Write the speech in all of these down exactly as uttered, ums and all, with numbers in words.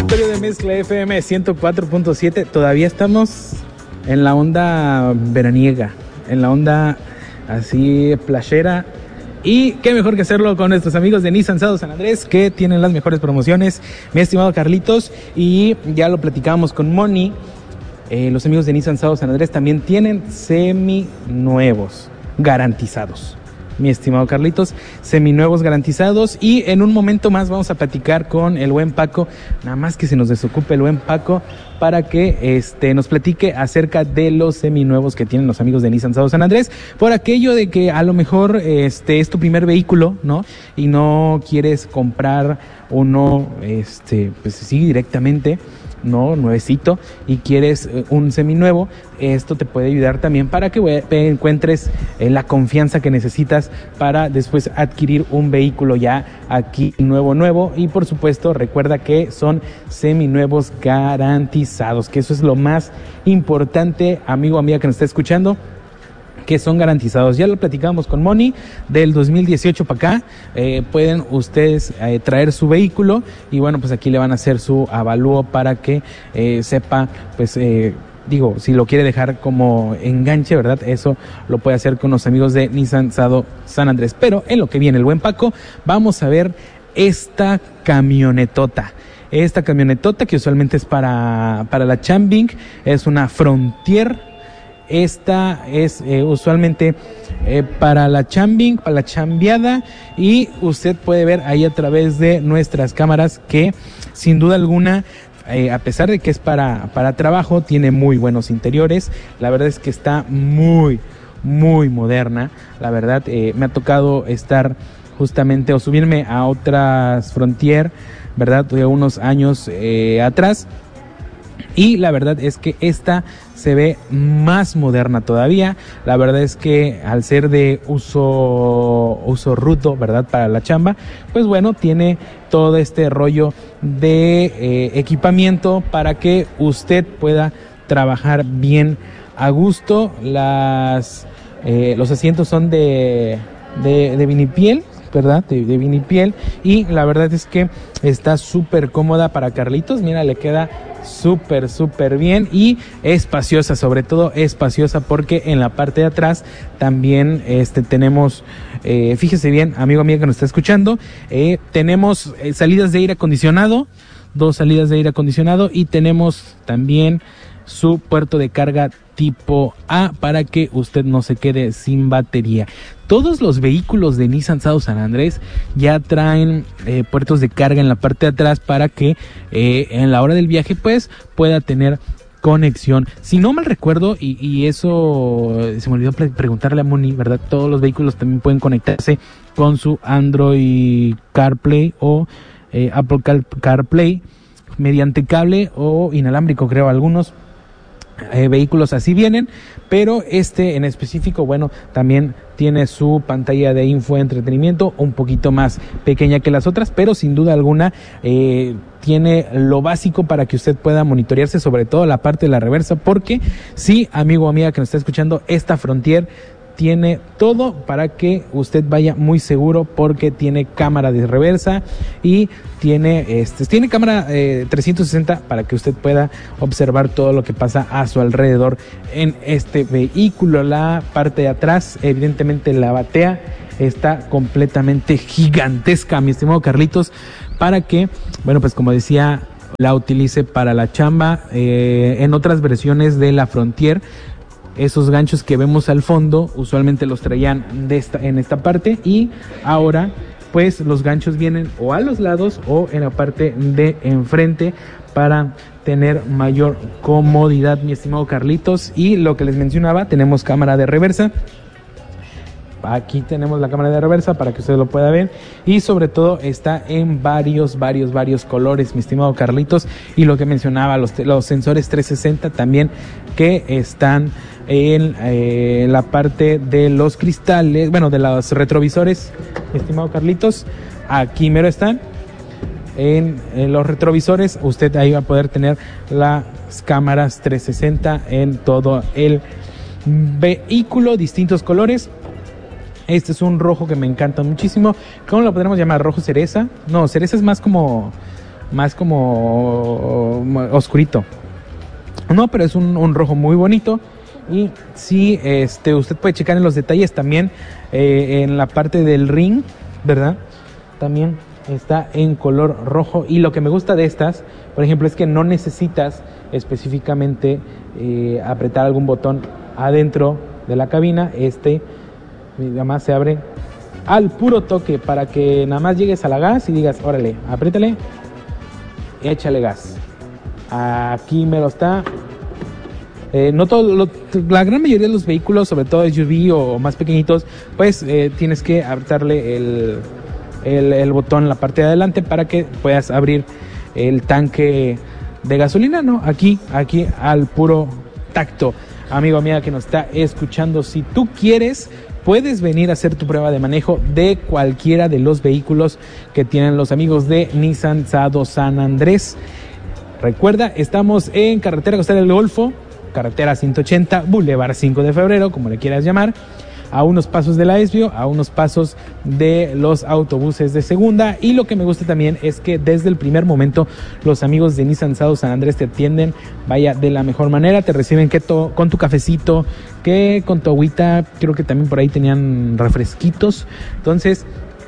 Laboratorio de Mezcla F M ciento cuatro punto siete. Todavía estamos en la onda veraniega, en la onda así playera. Y qué mejor que hacerlo con nuestros amigos de Nissan Sado San Andrés, que tienen las mejores promociones, mi estimado Carlitos. Y ya lo platicábamos con Moni. Eh, los amigos de Nissan Sado San Andrés también tienen seminuevos garantizados, mi estimado Carlitos, seminuevos garantizados. Y en un momento más vamos a platicar con el buen Paco, nada más que se nos desocupe el buen Paco, para que este, nos platique acerca de los seminuevos que tienen los amigos de Nissan Sado San Andrés, por aquello de que a lo mejor este, es tu primer vehículo, ¿no? Y no quieres comprar uno, este, pues sí, directamente, no nuevecito, y quieres un seminuevo. Esto te puede ayudar también para que encuentres eh, la confianza que necesitas para después adquirir un vehículo ya aquí nuevo nuevo. Y por supuesto recuerda que son seminuevos garantizados, que eso es lo más importante, amigo, amiga que nos está escuchando, que son garantizados. Ya lo platicamos con Moni, del dos mil dieciocho para acá, eh, pueden ustedes eh, traer su vehículo y bueno, pues aquí le van a hacer su avalúo para que eh, sepa, pues eh, digo, si lo quiere dejar como enganche, ¿verdad? Eso lo puede hacer con los amigos de Nissan Sado San Andrés. Pero en lo que viene el buen Paco, vamos a ver esta camionetota. Esta camionetota que usualmente es para, para la Chambing, es una Frontier. Esta es eh, usualmente eh, para la chambing, para la chambeada, y usted puede ver ahí a través de nuestras cámaras que sin duda alguna, eh, a pesar de que es para, para trabajo, tiene muy buenos interiores. La verdad es que está muy, muy moderna. La verdad, eh, me ha tocado estar justamente o subirme a otras Frontier, ¿verdad? De unos años eh, atrás. Y la verdad es que esta se ve más moderna todavía. La verdad es que al ser de uso, uso rudo, ¿verdad? Para la chamba, pues bueno, tiene todo este rollo de eh, equipamiento para que usted pueda trabajar bien a gusto. Las, eh, los asientos son de, de, de vinipiel, ¿verdad? De, de vinipiel. Y la verdad es que está súper cómoda para Carlitos. Mira, le queda súper, súper bien y espaciosa, sobre todo espaciosa, porque en la parte de atrás también este, tenemos, eh, fíjese bien, amigo, amiga que nos está escuchando, eh, tenemos eh, salidas de aire acondicionado, dos salidas de aire acondicionado, y tenemos también su puerto de carga tipo A para que usted no se quede sin batería. Todos los vehículos de Nissan Sado San Andrés ya traen eh, puertos de carga en la parte de atrás para que eh, en la hora del viaje pues pueda tener conexión. Si no mal recuerdo, y, y eso se me olvidó pre- preguntarle a Moni, ¿verdad? Todos los vehículos también pueden conectarse con su Android CarPlay o eh, Apple Car- CarPlay mediante cable o inalámbrico, creo, algunos Eh, vehículos así vienen, pero este en específico, bueno, también tiene su pantalla de infoentretenimiento un poquito más pequeña que las otras, pero sin duda alguna eh, tiene lo básico para que usted pueda monitorearse, sobre todo la parte de la reversa, porque sí, amigo o amiga que nos está escuchando, esta Frontier tiene todo para que usted vaya muy seguro, porque tiene cámara de reversa y tiene este tiene cámara eh, trescientos sesenta para que usted pueda observar todo lo que pasa a su alrededor en este vehículo. La parte de atrás, evidentemente la batea está completamente gigantesca, mi estimado Carlitos, para que, bueno, pues como decía, la utilice para la chamba. Eh, en otras versiones de la Frontier, esos ganchos que vemos al fondo usualmente los traían de esta, en esta parte, y ahora pues los ganchos vienen o a los lados o en la parte de enfrente para tener mayor comodidad, mi estimado Carlitos. Y lo que les mencionaba, tenemos cámara de reversa. Aquí tenemos la cámara de reversa para que usted lo pueda ver, y sobre todo está en varios, varios, varios colores, mi estimado Carlitos. Y lo que mencionaba, los, los sensores trescientos sesenta también, que están en eh, la parte de los cristales, bueno, de los retrovisores, mi estimado Carlitos. Aquí mero están en, en los retrovisores. Usted ahí va a poder tener las cámaras trescientos sesenta en todo el vehículo, distintos colores. Este es un rojo que me encanta muchísimo. ¿Cómo lo podremos llamar? ¿Rojo cereza? No, cereza es más como más como oscurito. No, pero es un, un rojo muy bonito. Y sí, este, usted puede checar en los detalles también, eh, en la parte del ring, ¿verdad? También está en color rojo. Y lo que me gusta de estas, por ejemplo, es que no necesitas específicamente eh, apretar algún botón adentro de la cabina. Este nada más se abre al puro toque para que nada más llegues a la gas y digas, órale, apriétale, échale gas. Aquí me lo está. Eh, no todo, lo, la gran mayoría de los vehículos, sobre todo S U V o más pequeñitos, pues eh, tienes que apretarle el, el, el botón en la parte de adelante para que puedas abrir el tanque de gasolina, ¿no? Aquí, aquí al puro tacto. Amigo, amiga que nos está escuchando, si tú quieres, puedes venir a hacer tu prueba de manejo de cualquiera de los vehículos que tienen los amigos de Nissan Sado San Andrés. Recuerda, estamos en Carretera Costera del Golfo, carretera ciento ochenta, Boulevard cinco de febrero, como le quieras llamar, a unos pasos de la Esbio, a unos pasos de los autobuses de segunda. Y lo que me gusta también es que desde el primer momento los amigos de Nissan Sado San Andrés te atienden, vaya, de la mejor manera, te reciben que to, con tu cafecito, que con tu agüita, creo que también por ahí tenían refresquitos. Entonces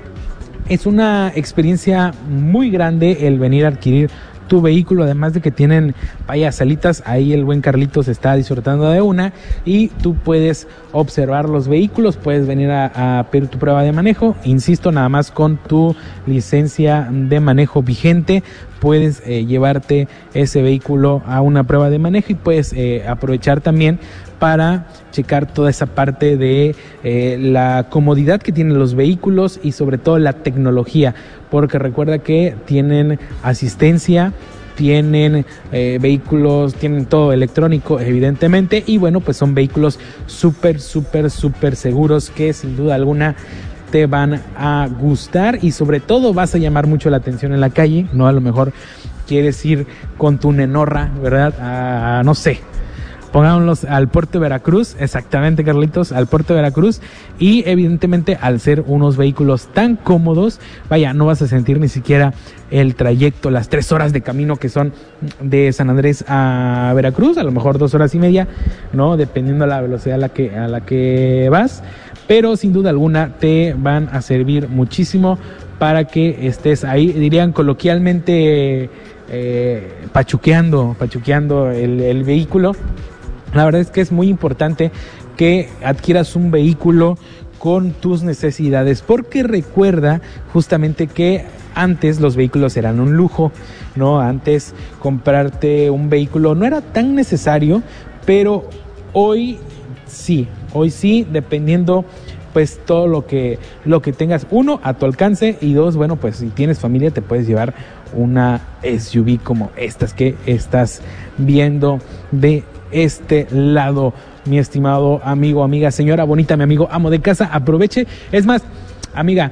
es una experiencia muy grande el venir a adquirir tu vehículo, además de que tienen, vaya, salitas, ahí el buen Carlitos está disfrutando de una, y tú puedes observar los vehículos, puedes venir a, a pedir tu prueba de manejo, insisto, nada más con tu licencia de manejo vigente, puedes eh, llevarte ese vehículo a una prueba de manejo y puedes eh, aprovechar también para checar toda esa parte de eh, la comodidad que tienen los vehículos y sobre todo la tecnología, porque recuerda que tienen asistencia, tienen eh, vehículos, tienen todo electrónico evidentemente, y bueno, pues son vehículos súper, súper, súper seguros que sin duda alguna te van a gustar y sobre todo vas a llamar mucho la atención en la calle, ¿no? A lo mejor quieres ir con tu nenorra, ¿verdad? A, a no sé, pongámoslos al puerto de Veracruz, exactamente, Carlitos, al puerto de Veracruz, y evidentemente al ser unos vehículos tan cómodos, vaya, no vas a sentir ni siquiera el trayecto, las tres horas de camino que son de San Andrés a Veracruz, a lo mejor dos horas y media, ¿no? Dependiendo de la velocidad a la que, a la que vas, pero sin duda alguna te van a servir muchísimo para que estés ahí, dirían coloquialmente, eh, pachuqueando, pachuqueando el, el vehículo. La verdad es que es muy importante que adquieras un vehículo con tus necesidades, porque recuerda justamente que antes los vehículos eran un lujo, ¿no? Antes comprarte un vehículo no era tan necesario, pero hoy sí, hoy sí, dependiendo pues todo lo que lo que tengas, uno, a tu alcance, y dos, bueno, pues si tienes familia te puedes llevar una S U V como estas que estás viendo de este lado, mi estimado amigo, amiga, señora bonita, mi amigo, amo de casa. Aproveche, es más, amiga,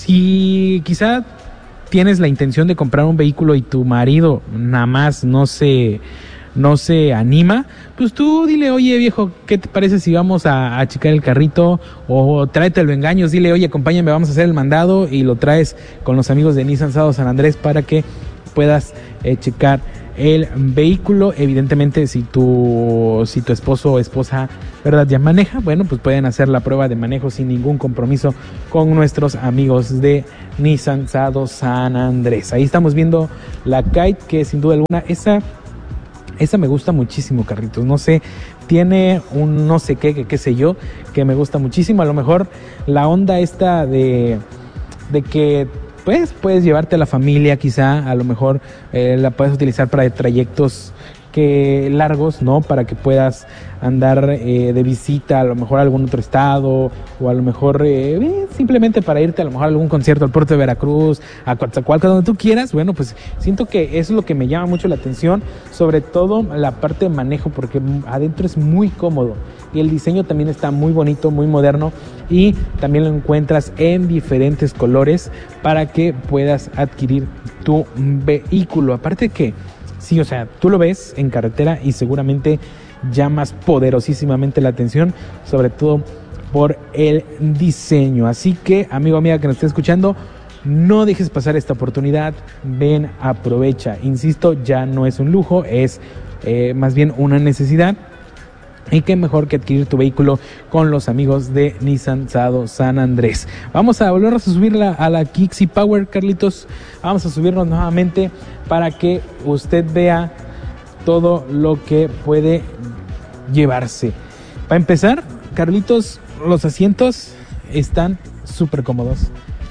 si quizá tienes la intención de comprar un vehículo y tu marido nada más no se no se anima, pues tú dile, oye viejo, ¿qué te parece si vamos a, a checar el carrito? O tráetelo engaños, dile, oye, acompáñame, vamos a hacer el mandado, y lo traes con los amigos de Nissan Sado San Andrés para que puedas eh, checar el vehículo. Evidentemente, si tu si tu esposo o esposa, ¿verdad?, ya maneja, bueno, pues pueden hacer la prueba de manejo sin ningún compromiso con nuestros amigos de Nissan Sado San Andrés. Ahí estamos viendo la Kite, que sin duda alguna esa esa me gusta muchísimo, Carlitos. No sé, tiene un no sé qué, que qué sé yo, que me gusta muchísimo. A lo mejor la onda esta de de que pues puedes llevarte a la familia, quizá, a lo mejor eh, la puedes utilizar para trayectos que largos, ¿no? Para que puedas andar eh, de visita a lo mejor a algún otro estado, o a lo mejor eh, simplemente para irte a lo mejor a algún concierto al puerto de Veracruz, a Coatzacoalcos, donde tú quieras. Bueno, pues siento que eso es lo que me llama mucho la atención, sobre todo la parte de manejo, porque adentro es muy cómodo y el diseño también está muy bonito, muy moderno, y también lo encuentras en diferentes colores para que puedas adquirir tu vehículo. Aparte que sí, o sea, tú lo ves en carretera y seguramente llamas poderosísimamente la atención, sobre todo por el diseño. Así que, amigo, amiga que nos esté escuchando, No dejes pasar esta oportunidad, ven, aprovecha. Insisto, ya no es un lujo, es eh, más bien una necesidad. Y qué mejor que adquirir tu vehículo con los amigos de Nissan Sado San Andrés. Vamos a volver a subirla a la Kixi Power, Carlitos. Vamos a subirnos nuevamente para que usted vea todo lo que puede llevarse. Para empezar, Carlitos, los asientos están súper cómodos.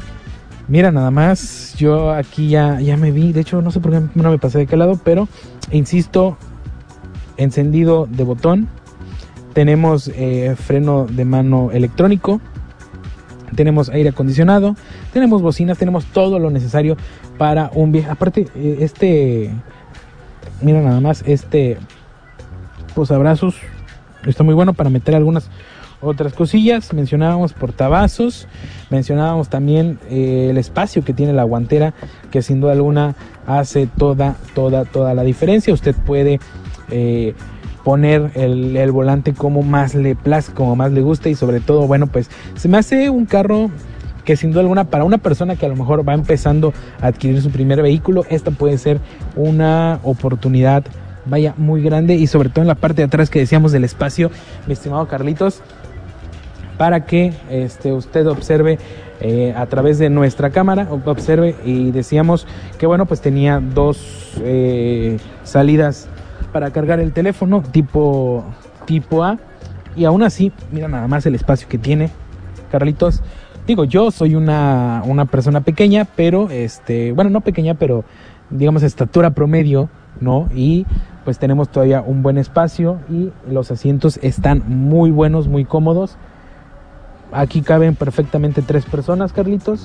Mira nada más, yo aquí ya, ya me vi, de hecho no sé por qué no me pasé de qué lado, pero insisto, encendido de botón. Tenemos eh, freno de mano electrónico, tenemos aire acondicionado, tenemos bocinas, tenemos todo lo necesario para un viaje. Aparte, eh, este, mira nada más, este posabrazos está muy bueno para meter algunas otras cosillas. Mencionábamos portavasos, mencionábamos también eh, el espacio que tiene la guantera, que sin duda alguna hace toda, toda, toda la diferencia. Usted puede eh, poner el, el volante como más le plazca, como más le guste, y sobre todo, bueno, pues se me hace un carro que sin duda alguna para una persona que a lo mejor va empezando a adquirir su primer vehículo, esta puede ser una oportunidad, vaya, muy grande, y sobre todo en la parte de atrás que decíamos del espacio, mi estimado Carlitos, para que este, usted observe eh, a través de nuestra cámara, observe, y decíamos que bueno, pues tenía dos eh, salidas para cargar el teléfono tipo, tipo A, y aún así, mira nada más el espacio que tiene, Carlitos. Digo, yo soy una, una persona pequeña, pero este, bueno, no pequeña, pero digamos estatura promedio, ¿no? Y pues tenemos todavía un buen espacio y los asientos están muy buenos, muy cómodos. Aquí caben perfectamente tres personas, Carlitos,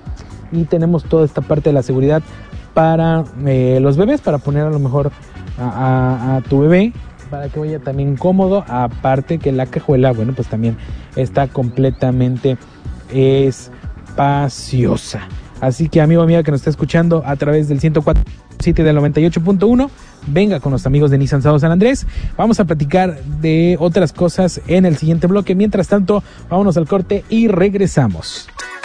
y tenemos toda esta parte de la seguridad para eh, los bebés, para poner a lo mejor a, a, a tu bebé, para que vaya también cómodo. Aparte que la cajuela, bueno, pues también está completamente espaciosa. Así que, amigo, amiga que nos está escuchando a través del ciento cuatro punto siete del noventa y ocho punto uno, venga con los amigos de Nissan Sado San Andrés. Vamos a platicar de otras cosas en el siguiente bloque. Mientras tanto, vámonos al corte y regresamos.